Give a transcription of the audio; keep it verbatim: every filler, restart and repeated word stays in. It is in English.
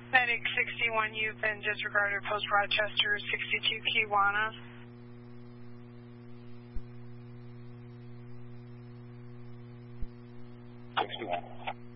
Medic sixty-one, you've been disregarded post Rochester sixty-two Kiwana. sixty-one.